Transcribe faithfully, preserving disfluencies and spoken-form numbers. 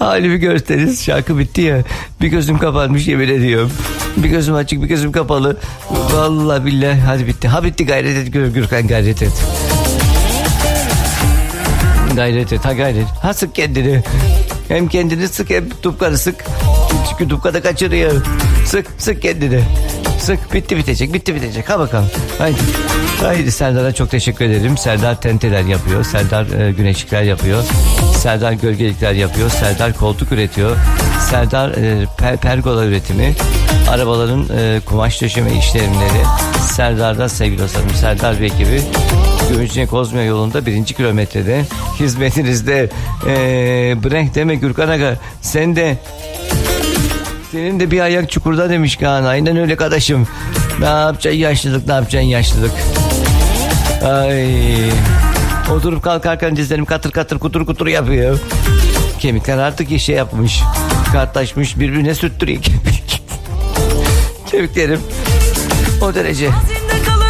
halimi görseniz, şarkı bitti ya. Bir gözüm kapanmış yemin ediyorum. Bir gözüm açık, bir gözüm kapalı. Vallahi billahi hadi bitti. Ha bitti, gayret et Gür- Gürkan, gayret et. Gayret et, ha gayret. Ha sık kendini. Hem kendini sık hem Dupkan'ı sık. Çünkü Dupkan'ı kaçırıyor. Sık sık kendini. Sık, bitti bitecek, bitti bitecek. Ha bakalım. Haydi. Haydi, Serdar'a çok teşekkür ederim. Serdar tenteler yapıyor. Serdar e, güneşlikler yapıyor. Serdar gölgelikler yapıyor. Serdar koltuk üretiyor. Serdar e, per, pergola üretimi. Arabaların e, kumaş döşeme işlemleri. Serdar'da sevgili dostlarım. Serdar ve ekibi Gümüşhane Kozmya yolunda birinci kilometrede hizmetinizde. E, Brenk deme Gürkan Aga. Sen de senin de bir ayak çukurda demiş Kaan. Aynen öyle kardeşim. Ne yapacaksın yaşlılık, ne yapacaksın yaşlılık. Ay. Oturup kalkarken dizlerim katır katır kutur kutur yapıyor. Kemikler artık şey yapmış. Katlaşmış, birbirine sürttürüyor kemik. Kemiklerim o derece.